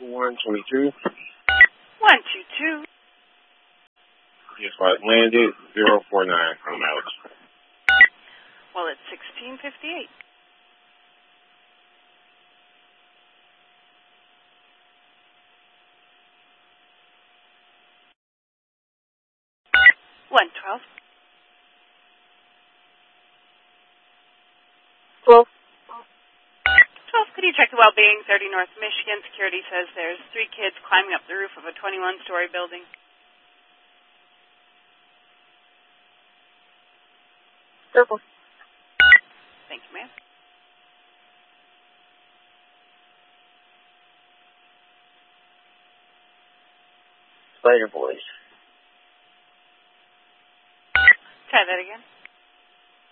122. 122. Yes, flight landed. 049. I'm out. Well, it's 16:58. One 12. 12. 12. Could you check the well-being? 30 North Michigan. Security says there's 3 kids climbing up the roof of a 21-story building. Circle. Thank you, ma'am. Spider Boys. Try that again.